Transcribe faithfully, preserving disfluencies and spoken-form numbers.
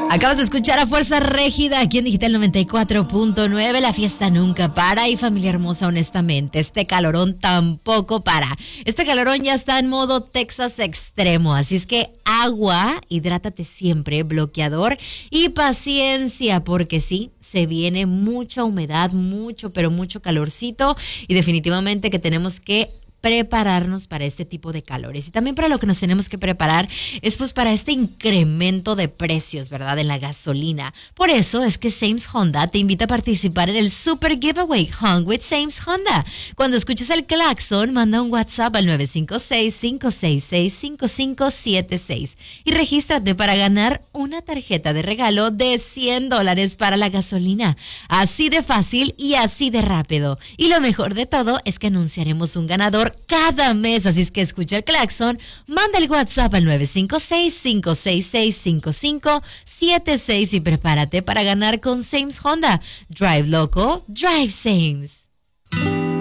Acabas de escuchar a Fuerza Régida aquí en Digital noventa y cuatro punto nueve. La fiesta nunca para y familia hermosa, honestamente, este calorón tampoco para. Este calorón ya está en modo Texas extremo, así es que agua, hidrátate siempre, bloqueador y paciencia, porque sí, se viene mucha humedad, mucho, pero mucho calorcito y definitivamente que tenemos que prepararnos para este tipo de calores. Y también para lo que nos tenemos que preparar es pues para este incremento de precios, ¿verdad? En la gasolina. Por eso es que Sames Honda te invita a participar en el Super Giveaway Hung with Sames Honda. Cuando escuches el claxon, manda un WhatsApp al nueve cinco seis, cinco seis seis, cinco cinco siete seis y regístrate para ganar una tarjeta de regalo de cien dólares para la gasolina. Así de fácil y así de rápido. Y lo mejor de todo es que anunciaremos un ganador cada mes, así es que escucha el claxon, manda el WhatsApp al nueve cinco seis, cinco seis seis, cinco cinco siete seis y prepárate para ganar con Sames Honda. Drive loco, drive Sames.